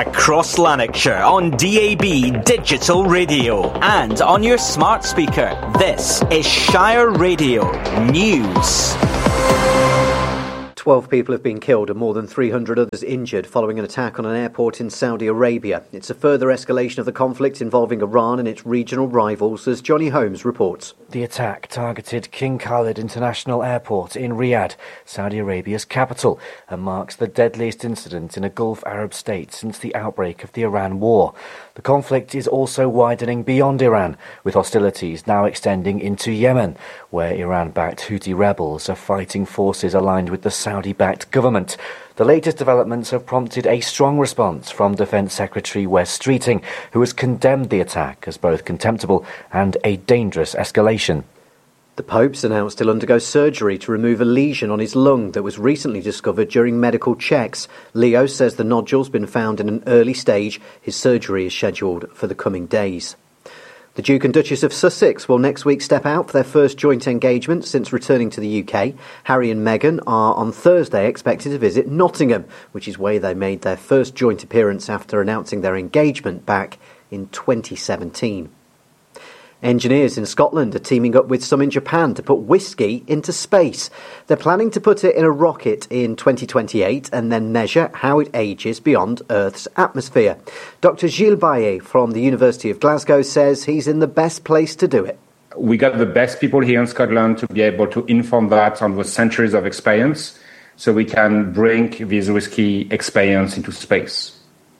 across Lanarkshire on DAB Digital Radio and on your smart speaker. This is Shire Radio News. 12 people have been killed and more than 300 others injured following an attack on an airport in Saudi Arabia. It's a further escalation of the conflict involving Iran and its regional rivals, as Johnny Holmes reports. The attack targeted King Khalid International Airport in Riyadh, Saudi Arabia's capital, and marks the deadliest incident in a Gulf Arab state since the outbreak of the Iran war. The conflict is also widening beyond Iran, with hostilities now extending into Yemen, where Iran-backed Houthi rebels are fighting forces aligned with the Saudi-backed government. The latest developments have prompted a strong response from Defence Secretary Wes Streeting, who has condemned the attack as both contemptible and a dangerous escalation. The Pope's announced he'll undergo surgery to remove a lesion on his lung that was recently discovered during medical checks. Leo says the nodule's been found in an early stage. His surgery is scheduled for the coming days. The Duke and Duchess of Sussex will next week step out for their first joint engagement since returning to the UK. Harry and Meghan are on Thursday expected to visit Nottingham, which is where they made their first joint appearance after announcing their engagement back in 2017. Engineers in Scotland are teaming up with some in Japan to put whiskey into space. They're planning to put it in a rocket in 2028 and then measure how it ages beyond Earth's atmosphere. Dr. Gilles Baillet from the University of Glasgow says he's in the best place to do it. We got the best people here in Scotland to be able to inform that on those centuries of experience so we can bring this whiskey experience into space.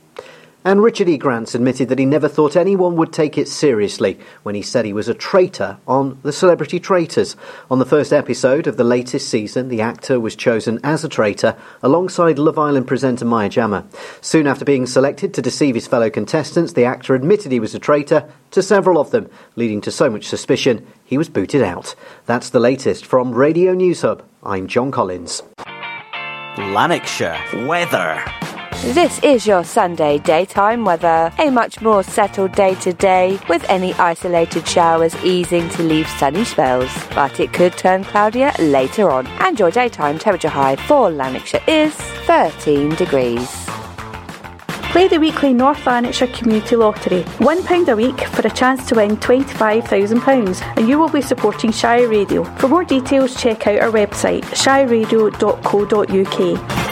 And Richard E. Grant admitted that he never thought anyone would take it seriously when he said he was a traitor on The Celebrity Traitors. On the first episode of the latest season, the actor was chosen as a traitor alongside Love Island presenter Maya Jama. Soon after being selected to deceive his fellow contestants, the actor admitted he was a traitor to several of them, leading to so much suspicion he was booted out. That's the latest from Radio News Hub. I'm John Collins. Lanarkshire weather. This is your Sunday daytime weather. A much more settled day today, with any isolated showers easing to leave sunny spells. But it could turn cloudier later on. And your daytime temperature high for Lanarkshire is 13 degrees. Play the weekly North Lanarkshire Community Lottery. £1 a week for a chance to win £25,000, and you will be supporting Shire Radio. For more details, check out our website, shireradio.co.uk.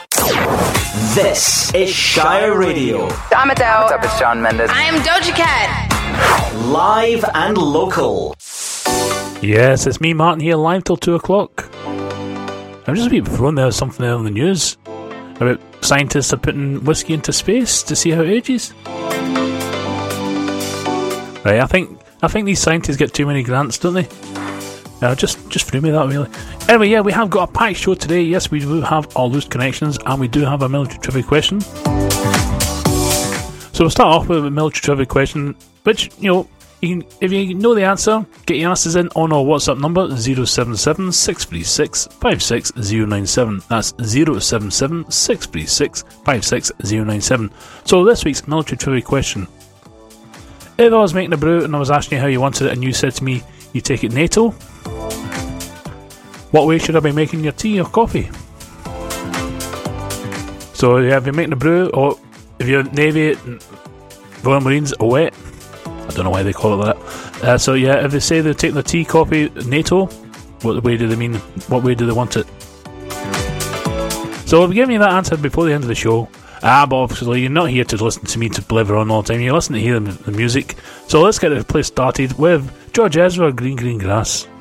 This is Shire Radio. I'm Adele. What's up, it's Shawn Mendes. I'm Doja Cat. Live and local. Yes, it's me, Martin, here, live till 2 o'clock. I'm just a bit thrown there with something there on the news about scientists are putting whiskey into space to see how it ages. Right, I think these scientists get too many grants, don't they? Just threw me that, really. Anyway, yeah, we have got a packed show today. Yes, we do have all Loose Connections, and we do have a military trivia question. So we'll start off with a military trivia question, which, if you know the answer, get your answers in on our WhatsApp number, 077 636 56097. That's 077 636 56097. So this week's military trivia question. If I was making a brew and I was asking you how you wanted it and you said to me, you take it NATO, what way should I be making your tea or coffee? So if you're making a brew, or if you're Navy, Royal Marines, or wet, I don't know why they call it that. So yeah, if they say they're taking the tea, coffee, NATO, what way do they mean? What way do they want it? So I'll be giving you that answer before the end of the show. But obviously you're not here to listen to me to blabber on all the time. You're listening to hear the music. So let's get the place started with George Ezra, Green Green Grass.